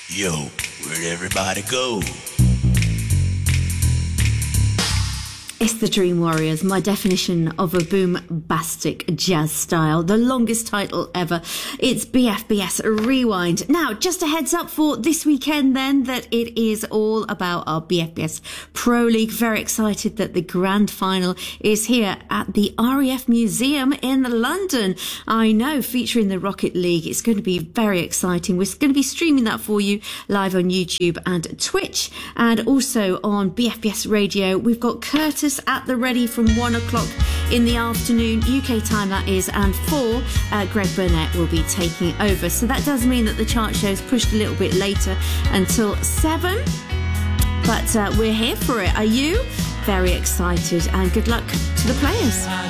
Yo, where'd everybody go? It's the Dream Warriors, my definition of a boom-bastic jazz style, the longest title ever. It's BFBS Rewind. Now, just a heads up for this weekend then, that it is all about our BFBS Pro League. Very excited that the grand final is here at the RAF Museum in London. I know, featuring the Rocket League. It's going to be very exciting. We're going to be streaming that for you live on YouTube and Twitch, and also on BFBS Radio. We've got Curtis at the ready from 1 o'clock in the afternoon, UK time that is, and 4, Greg Burnett will be taking over. So that does mean that the chart show is pushed a little bit later until 7, but we're here for it. Are you? Very excited, and good luck to the players.